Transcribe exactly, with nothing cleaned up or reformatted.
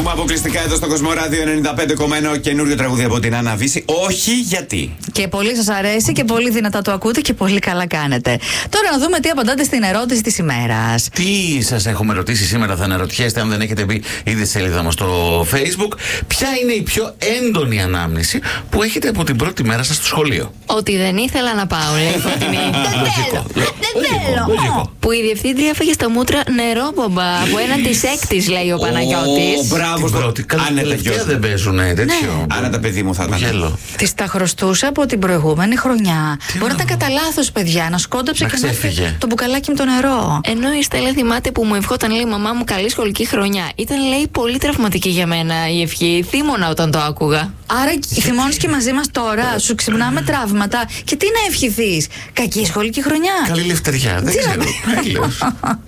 Ακούμε αποκλειστικά εδώ στο Κοσμοράδιο ενενήντα πέντε κόμμα ένα καινούριο τραγούδι από την Άννα Βύση. Όχι γιατί. Και πολύ σας αρέσει και πολύ δυνατά το ακούτε και πολύ καλά κάνετε. Τώρα να δούμε τι απαντάτε στην ερώτηση της ημέρας. Τι σας έχουμε ρωτήσει σήμερα, θα αναρωτιέστε αν δεν έχετε μπει ήδη στη σελίδα μας στο Facebook. Ποια είναι η πιο έντονη ανάμνηση που έχετε από την πρώτη μέρα σας στο σχολείο? Ότι δεν ήθελα να πάω, λέει η Φωτεινή. Δεν θέλω. Που η διευθύντρια έφαγε στα μούτρα νερόπομπα από έναν της έκτης, λέει ο Παναγιώτης. Μπράβο, πρώτη. Καλά, τελευταία δεν παίζουν τέτοιο. Άρα τα παιδί μου θα ήταν. Της τα χρωστούσα από την προηγούμενη χρονιά. Μπορεί να ήταν κατά λάθος, παιδιά, να σκόνταψε και να έφυγε το μπουκαλάκι με το νερό. Ενώ η Στέλλα θυμάται που μου ευχόταν, λέει, μαμά μου καλή σχολική χρονιά. Ήταν, λέει, πολύ τραυματική για μένα η ευχή. Θύμωνα όταν το άκουγα. Άρα θυμώνεις και μαζί μας τώρα, σου ξυπνάμε τραύματα. Και τι να ευχηθείς? Κακή σχολική χρονιά. Καλή λευτεριά, δεν ξέρω.